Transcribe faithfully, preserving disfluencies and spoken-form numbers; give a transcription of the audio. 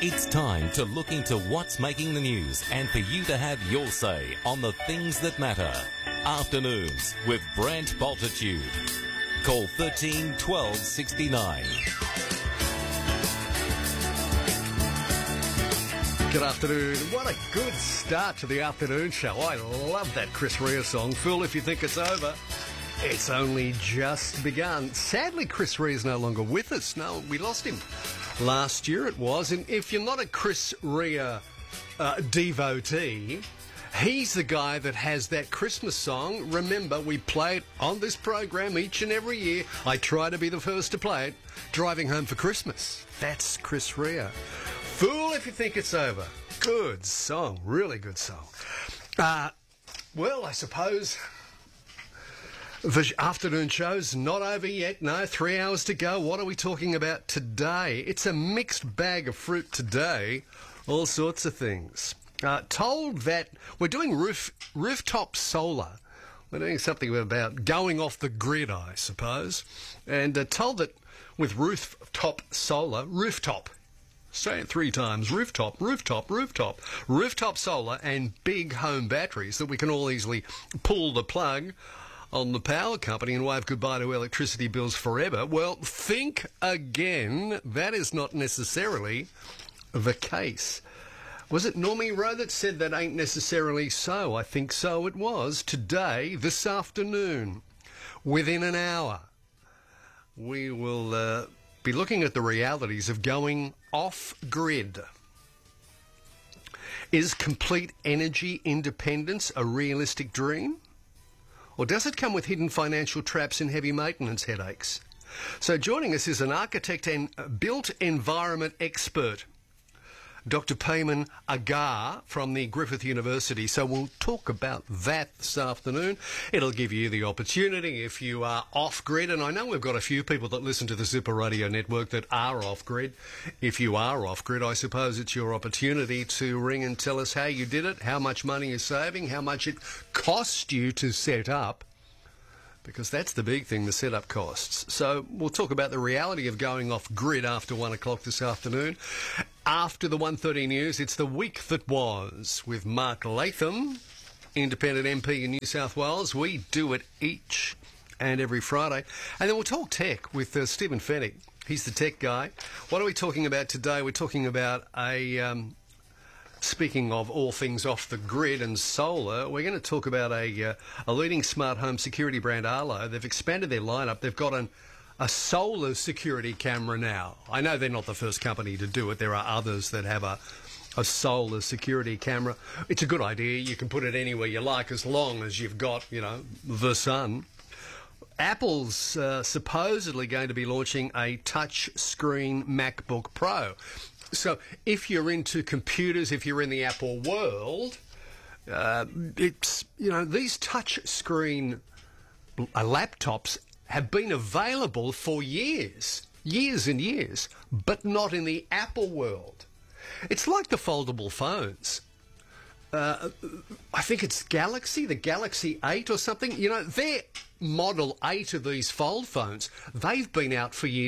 It's time to look into what's making the news and for you to have your say on the things that matter. Afternoons with Brent Bultitude. Call thirteen twelve sixty-nine. Good afternoon. What a good start to the afternoon show. I love that Chris Rea song. Fool if you think it's over. It's only just begun. Sadly, Chris Rea is no longer with us. No, we lost him last year it was. And if you're not a Chris Rea uh, devotee, he's the guy that has that Christmas song. Remember, we play it on this program each and every year. I try to be the first to play it. Driving Home for Christmas. That's Chris Rea. Fool if you think it's over. Good song. Really good song. Uh, well, I suppose the afternoon show's not over yet. No, three hours to go. What are we talking about today? It's a mixed bag of fruit today. All sorts of things. Uh, told that we're doing roof rooftop solar. We're doing something about going off the grid, I suppose. And uh, told that with rooftop solar, rooftop, say it three times, rooftop, rooftop, rooftop, rooftop solar and big home batteries that we can all easily pull the plug on the power company and wave goodbye to electricity bills forever. Well, think again. That is not necessarily the case. Was it Normie Rowe that said that ain't necessarily so? I think so it was. Today, this afternoon, within an hour, we will uh, be looking at the realities of going off-grid. Is complete energy independence a realistic dream? Or does it come with hidden financial traps and heavy maintenance headaches? So joining us is an architect and built environment expert, Doctor Payman Agar from the Griffith University. So we'll talk about that this afternoon. It'll give you the opportunity if you are off-grid. And I know we've got a few people that listen to the Super Radio Network that are off-grid. If you are off-grid, I suppose it's your opportunity to ring and tell us how you did it, how much money you're saving, how much it cost you to set up. Because that's the big thing, the setup costs. So we'll talk about the reality of going off-grid after one o'clock this afternoon. After the one thirty news, it's the week that was with Mark Latham, Independent M P in New South Wales. We do it each and every Friday. And then we'll talk tech with uh, Stephen Fennick. He's the tech guy. What are we talking about today? We're talking about a... Um, Speaking of all things off the grid and solar, we're going to talk about a uh, a leading smart home security brand, Arlo. They've expanded their lineup. They've got an, a solar security camera now. I know they're not the first company to do it. There are others that have a, a solar security camera. It's a good idea. You can put it anywhere you like as long as you've got, you know, the sun. Apple's uh, supposedly going to be launching a touch screen MacBook Pro. So if you're into computers, if you're in the Apple world, uh, it's, you know, these touch screen laptops have been available for years, years and years, but not in the Apple world. It's like the foldable phones. Uh, I think it's Galaxy, the Galaxy eight or something. You know, their Model eight of these fold phones, they've been out for years.